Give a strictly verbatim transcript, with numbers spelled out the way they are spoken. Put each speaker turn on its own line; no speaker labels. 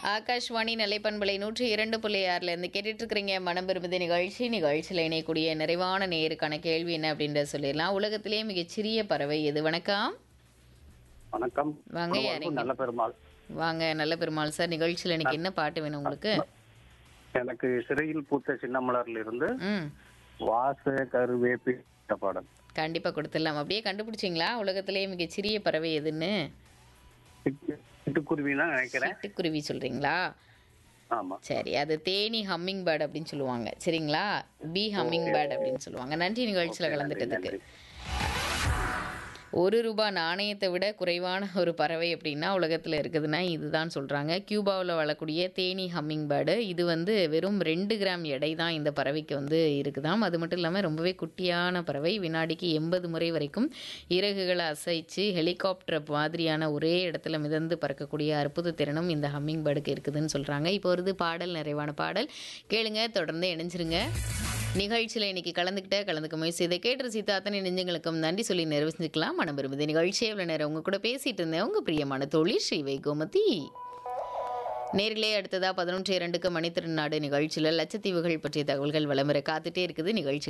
ஆகாஷ்வாணி நிலைப்பண்பலை நூற்றி இரண்டு புள்ளி ஆறுல இருந்து கேட்டுட்டு இருக்கிறீங்க மனம் விரும்புத நிகழ்ச்சி. நிகழ்ச்சியில் இணையக்கூடிய நிறைவான நேருக்கான கேள்வி என்ன அப்படின்றத சொல்லிடலாம். உலகத்திலேயே மிகச்சிறிய பறவை எது? வணக்கம்.
வணக்கம்.
வாங்க, யாருங்க?
நல்ல பெருமாள்.
வாங்க, நல்ல பெருமாள் சார். நிகழ்ச்சியில் இன்னைக்கு என்ன பாட்டு வேணும் உங்களுக்கு?
எனக்கு சிறையில் பூத்த சின்ன மலர்ல இருந்து
ம்
வாச கருவேப்பி பாடல்
கண்டிப்பா கொடுத்துடலாம். அப்படியே கண்டுபிடிச்சிங்களா உலகத்திலேயே மிகச்சிறிய பறவை எதுன்னு?
சிட்டுக்குருவினா நினைக்கிறேன்.
சிட்டுக்குருவி சொல்றீங்களா?
ஆமா.
சரி, அது தேனி ஹம்மிங் பேர்ட் அப்படின்னு சொல்லுவாங்க. சரிங்களா? பி ஹம்மிங் பேர்ட் அப்படின்னு சொல்லுவாங்க. நன்றி நிகழ்ச்சியில் கலந்துட்டதுக்கு. ஒரு ரூபாய் நாணயத்தை விட குறைவான ஒரு பறவை அப்படின்னா உலகத்தில் இருக்குதுன்னா இதுதான் சொல்கிறாங்க. கியூபாவில் வாழக்கூடிய தேனி ஹம்மிங் பேர்டு. இது வந்து வெறும் ரெண்டு கிராம் எடை தான் இந்த பறவைக்கு வந்து இருக்குதாம். அது மட்டும் இல்லாமல் ரொம்பவே குட்டியான பறவை. வினாடிக்கு எண்பது முறை வரைக்கும் இறகுகளை அசைச்சு ஹெலிகாப்டர் மாதிரியான ஒரே இடத்துல மிதந்து பறக்கக்கூடிய அற்புத திறனும் இந்த ஹம்மிங் பேர்டுக்கு இருக்குதுன்னு சொல்கிறாங்க. இப்போ வருது பாடல், நிறைவான பாடல் கேளுங்க, தொடர்ந்து இணைஞ்சிருங்க. நிகழ்ச்சியில் இன்னைக்கு கலந்துக்கிட்ட கலந்துக்க முயற்சி இதை கேட்டு ரசித்த அத்தனை நெஞ்சங்களுக்கும் நன்றி சொல்லி நிறைவு செஞ்சுக்கலாம். மனம் விரும்புது நிகழ்ச்சியை இவ்வளோ நேரம் உங்க கூட பேசிட்டு இருந்தேன் உங்க பிரியமான தோழி ஸ்ரீவை கோமதி. நேரிலே அடுத்ததா பதினொன்று இரண்டுக்கு மணித்திருநாடு நிகழ்ச்சியில் லட்சத்தீவுகள் பற்றிய தகவல்கள் வளமுறை காத்துட்டே இருக்குது. நிகழ்ச்சி